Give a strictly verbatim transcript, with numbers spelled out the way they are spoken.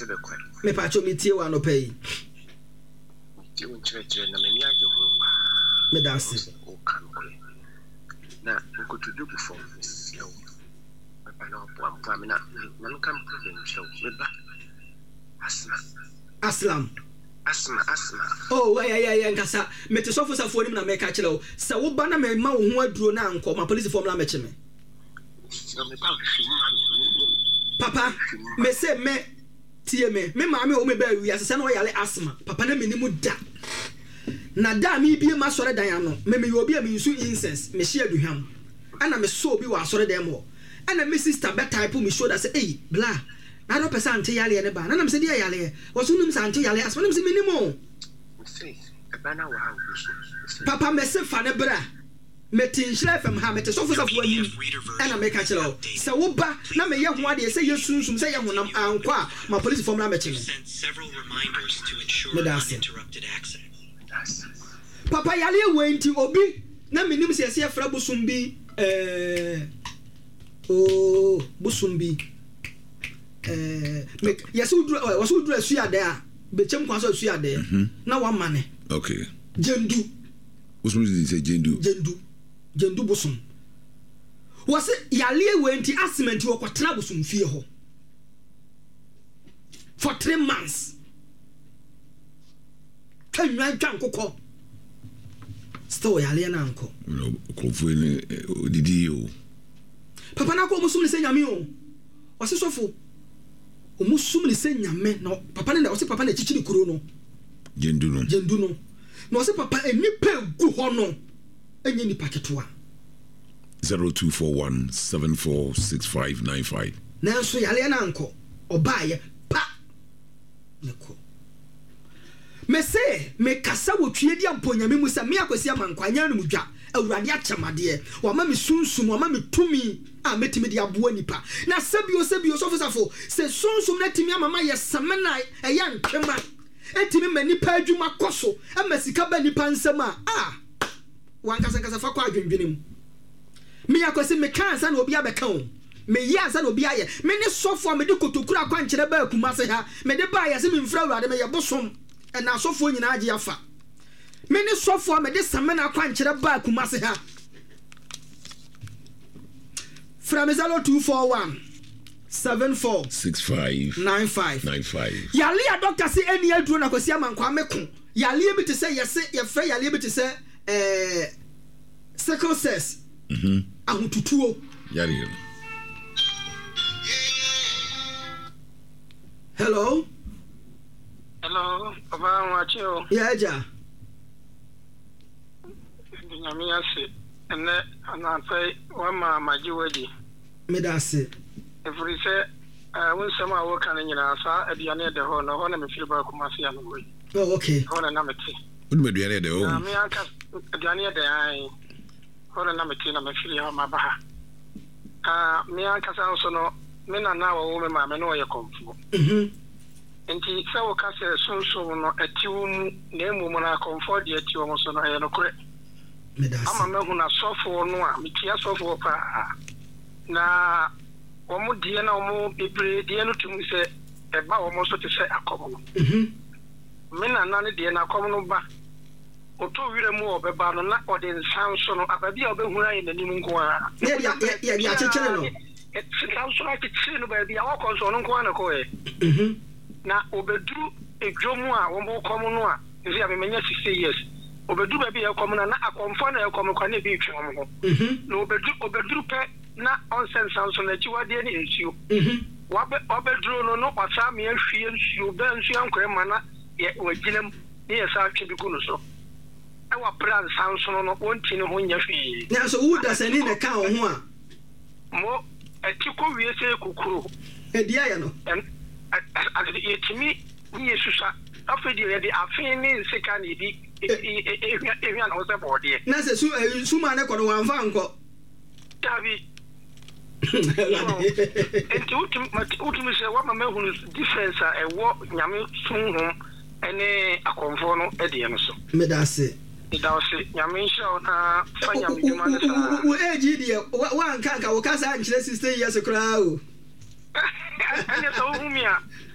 te be kwa me pa cho me tie wa no pay ti un chere chere na me ni aje ho me da se o kan ko na ko to do before yo papa no po am pa me na na kan problem show me ba asma aslam asma asma oh yeah yeah yeah nkasa me te sofo safo ni na me ka kire o se wo ba na me ma wo ho aduro na anko ma police form na me cheme papa me say me tie me me ma me o me ba wi asese na o yale asma papa na me ni mu da na da mi bie ma sore dan ano me me obi a me nsu incense me hia aduham ana me so obi wa sore dan mo ana me sister be type me show that say eh bla na do person ante yale ne ba na na me say dia yale wo so num sa ante yale asma na me say me ni mo say e ba na wa ha papa me say fa ne bra me tin hira fam ha me te so fo safo ani ana me ka kire o se wo ba na me ye ho ade se ye sunsum se ye honam anko a ma police form na me chime several reminders to ensure uninterrupted access. Papa yale wenti obi na menim se se fra busum bi eh oh busum bi eh me yesu dura wasu dura su ade a be chem kwa so su ade na wa mane okay jendu busum di say jendu jendu jendu busum wase yale wenti asiment wo kwatena busum fie ho for three months kanwan twan kokko still yale na anko no kofu ni odidi o papa na ko musum ni se nyame o wase sofo o musum ni se nyame no papa na wase papa na chichiri kuro no jendu no jendu no no wase papa enipa gu ho no enye ni paketoa zero two four one seven four six five nine five na so yale na anko obaye pa neko me say me kasa wo twie dia mponyame mu sa me akwasi amankwanya no mudwa awurade achamade wa ma me sunsum wa ma me tumi a metimi dia boa nipa na sabio sabio so fosafo se sunsum na timi amama ye samena eya ntwema etimi mani pa adwuma koso amasika ba nipa nsama ah wankasa nkasa fa kwa adwendwene mu me akwasi me kansa na obi abeka o me yi ansa na obi aye me ne sofo me de kotokura kwa nkyere ba akuma se ha me de ba ya se me mfra awurade me ye bosom na sofo nyina age afa me ne sofo me de samena kwa nkyere ba akuma se ha from zero two four one seven four six five nine five nine five yale a doctor say eni aduro na kwasi amankwa meko yale bi te say yese ye fe yale bi te say eh sickle cells mhm ahotutuo yale hello hello papa wacho yeah ja nyame ase ene anapai wa ma majiwadi medase every say uh when some are working in asa aduane de ho no ho na me feel ba kuma se ya no we oh okay ho na meti unu aduane de ho na me aka aduane de ai ho na meti na me feel ya ma ba ha ah me aka san so no me na na wo me ma me no ye komfo mhm enti se wo ka se sonso no atiwu mu na emu mu na komfo de atiwu mo so no ye no kure medase ama me hu na sofo no a metia sofo pa na omo die na omo bebre die no tumi se e ba omo so te se akomo no mhm me na na ne die na akomo no ba oto wire mu obeba no na ode nsan so no ababi a obehu ayi nanim nko a ya ya ya ya chechele no e nsan so na kichi no ba bia wakọ so no nko na ko e mhm na obeduru edwomu a wombo komo no a nzi abemenya sixty years obeduru ba bia komo na na akomfo na komo kwa na bi twem ho mhm na obeduru obeduru pe na onsen sanso na chiwade ni ensuo mhm wabe obeduru no no kwasa me ahwie ensuo be ensuo ankore mana ye waginem ni yesa atwe bi no so e wa plan sanso no wonti ne ho nya hwie na so wo da sani na ka ho a mo etiko wie se kukuru e dia ya no en ade yetimi ni yesusa afedi ye de afin ni sika ni di ehia na wo se bode na se su su ma ne ko no wan fa nko Davi. Enti utum utum se wa mama hu difference a ewo nyame sun ho ene akonfo no e de no so. Medase. Idawse nyame hia na fa nyame dwuma ne sa. Wo age die wa nka nka wo kasa nkyere sixty years kra o. Ene so hu mi a